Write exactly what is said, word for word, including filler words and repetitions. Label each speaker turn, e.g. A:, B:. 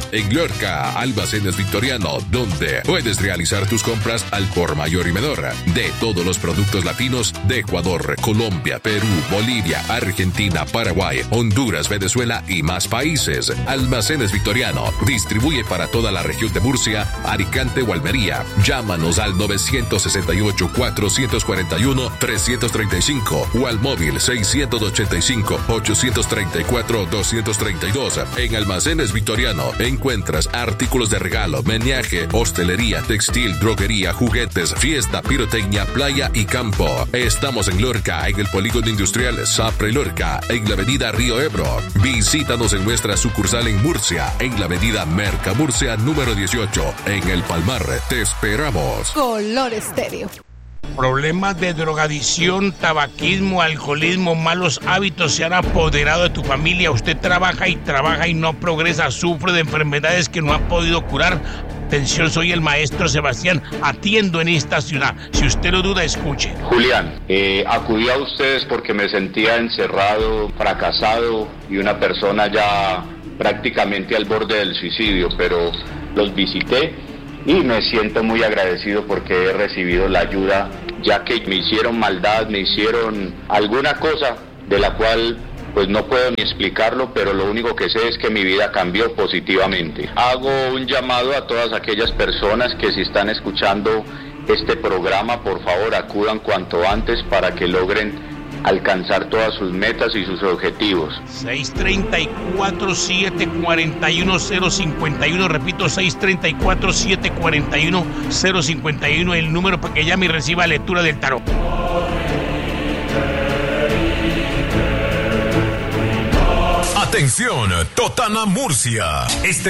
A: En Lorca, Almacenes Victoriano, donde puedes realizar tus compras al por mayor y menor de todos los productos latinos de Ecuador, Colombia, Perú, Bolivia, Argentina, Paraguay, Honduras, Venezuela y más países. Almacenes Victoriano distribuye para toda la región de Murcia, Alicante o Almería. Llámanos al nueve seis ocho, cuatro cuatro uno, tres tres cinco o al móvil seis ocho cinco, ocho tres cuatro, dos tres dos. En Almacenes Victoriano encuentras artículos de regalo, menaje, hostelería, textil, droguería, juguetes, fiesta, pirotecnia, playa y campo. Estamos en Lorca, en el Polígono Industrial Sapre Lorca, en la avenida Río Ebro. Visítanos en nuestra sucursal en Murcia, en la avenida Merca Murcia número dieciocho, en El Palmar. Te esperamos.
B: Color Estéreo.
C: Problemas de drogadicción, tabaquismo, alcoholismo, malos hábitos se han apoderado de tu familia. Usted trabaja y trabaja y no progresa, sufre de enfermedades que no ha podido curar. Atención, soy el maestro Sebastián, atiendo en esta ciudad. Si usted lo duda, escuche.
D: Julián, eh, acudí a ustedes porque me sentía encerrado, fracasado y una persona ya prácticamente al borde del suicidio, pero los visité y me siento muy agradecido porque he recibido la ayuda, ya que me hicieron maldad, me hicieron alguna cosa de la cual pues no puedo ni explicarlo, pero lo único que sé es que mi vida cambió positivamente. Hago un llamado a todas aquellas personas que si están escuchando este programa, por favor acudan cuanto antes para que logren alcanzar todas sus metas y sus objetivos.
C: seis tres cuatro, siete cuatro uno, cero cinco uno, repito, seis tres cuatro, siete cuatro uno, cero cinco uno, el número para que llame y reciba lectura del tarot.
E: Atención, Totana Murcia. Este